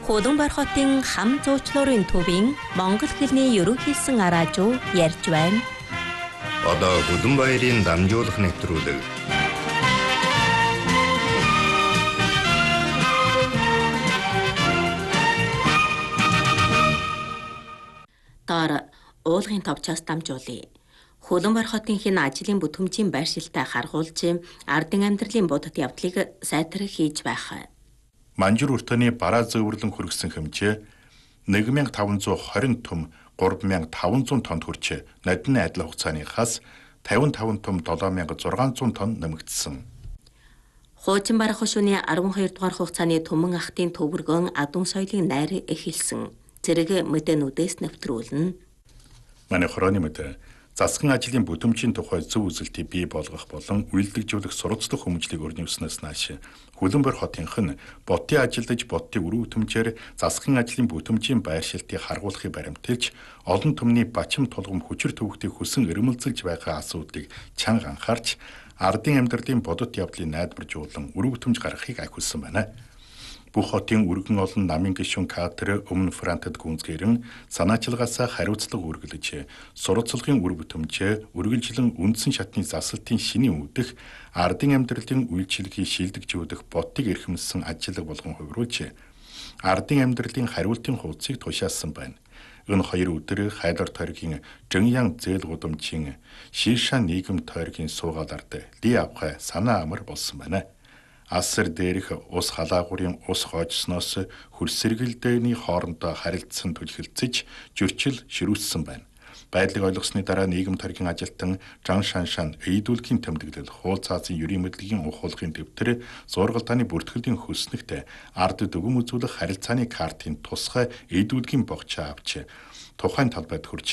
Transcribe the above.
Худамбар хотын хам зуучлуурын төвийн монгол хэлний ерөнхийлсөн араажуу ярьж байна. Одоо Худамбаярын дамжуулах нэвтрүүлэг. Таар уулгын товчоос дамжуулъя. Худамбар хотын хэн ажлын бүтээмжийн байршилтай харгуулж ардын амьдралын будад явдлыг сайтар хийж байх. Манжуур өртөөний бараа зөвөрлөн хөргсөн хэмжээ 1520 том 3500 тонн хүрч нодны адил хугацааныхаас 55 том 7600 тонн нэмэгдсэн. Хуучин барах хошууны 12 дугаар хугацааны Түмэн ахтын төвөргөн адун соёлын найр эхэлсэн. Зэрэг мэдээнүүдээс нэвтрүүлнэ. Манай хорооны мэдээ засгийн ажлын бүтээмжийн тухай зөв үзэлтийг бий болгох болон үйлдвэрлэх сурвалжлах хүмүүжлийг өрнөснөөс нааш Худамбар хотынх нь ботын ажилдаж ботын өрөө бүтэмжээр засгийн ажлын бүтээмжийн байршилтыг харгуулахыг баримталж олон түмний бачим тулгам хүчир төвөгтийг хүсэн эрмэлзэлж байгаа асуудлыг чанга анхаарч ардын амьдралын бодит явдлыг найдваржуулан өрөө бүтэмж гаргахыг ахиулсан байна. Бүх хотын өргөн олон намын гишүүн кадр өмнө Франтад гүнзгээрэн санаачилгаасаа хариуцлага үргэлж сурвалжлагын үр бүтэмжээ үргэлжлэн үндсэн шатны засалтын шинийн үүдэх ардын амьдралын үйлчилгээг шилдэгж өгөх бодтыг эрхэмлсэн ажиллаг болгон хувируулж ардын амьдралын хариултын хуудсыг тушаасан байна. Энэ хоёр өдөр Хайдар тойргийн Жиньян зээл гудамжийн Шишан нийгэм тойргийн суугаалард ли авхай санаа амар болсон байна. Асар дээрх ус халаагуурын ус хоожсноос хөрсөргөлдөөний хоорондоо харилцсан түлхэлцэж зөрчил ширүүссэн байна. Байдлыг ойлгосны дараа нийгэм тойргийн ажилтан Жан Шаншан эйдүүлгийн тэмдэглэл хуул цаазын ерийн мэдлэгийн ухуулгын дэвтэр зургалтааны бүртгэлийн хөснөгт ард дүгм үзүүлэх харилцааны картын тусгай эйдүүлгийн богчоо авч тухайн талбайд хүрч